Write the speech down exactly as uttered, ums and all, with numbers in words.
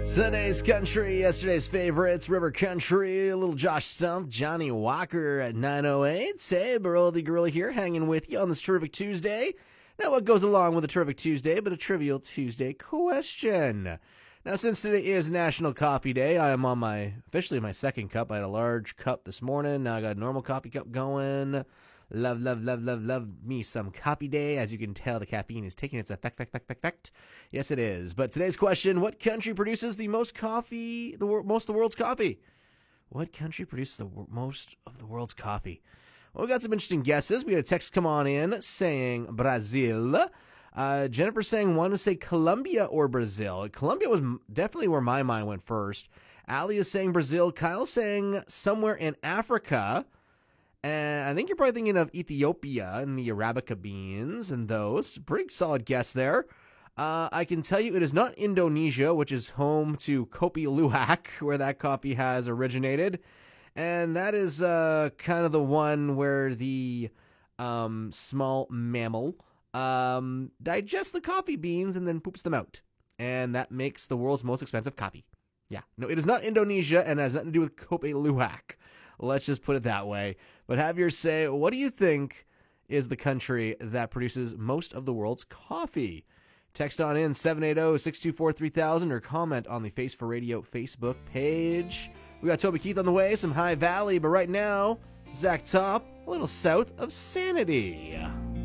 Today's country, yesterday's favorites, River Country, a little Josh Stump, Johnny Walker at nine oh eight. Hey, Barolo the Gorilla here, hanging with you on this terrific Tuesday. Now, what goes along with a terrific Tuesday but a trivial Tuesday question? Now, since today is National Coffee Day, I am on my, officially my second cup. I had a large cup this morning. Now I got a normal coffee cup going. Love, love, love, love, love me some coffee day. As you can tell, the caffeine is taking its effect, effect, effect, effect. Yes, it is. But today's question, what country produces the most coffee, the wor- most of the world's coffee? What country produces the wor- most of the world's coffee? Well, we got some interesting guesses. We had a text come on in saying Brazil. Uh, Jennifer saying, want to say Colombia or Brazil. Colombia was definitely where my mind went first. Ali is saying Brazil. Kyle saying somewhere in Africa. And I think you're probably thinking of Ethiopia and the Arabica beans and those. Pretty solid guess there. Uh, I can tell you it is not Indonesia, which is home to Kopi Luwak, where that coffee has originated. And that is uh, kind of the one where the um, small mammal um, digests the coffee beans and then poops them out. And that makes the world's most expensive coffee. Yeah, no, it is not Indonesia and has nothing to do with Kopi Luwak. Let's just put it that way. But have your say, what do you think is the country that produces most of the world's coffee? Text on in seven eight zero, six two four, three thousand or comment on the Face for Radio Facebook page. We got Toby Keith on the way, some High Valley, but right now, Zach Top, a little south of Sanity.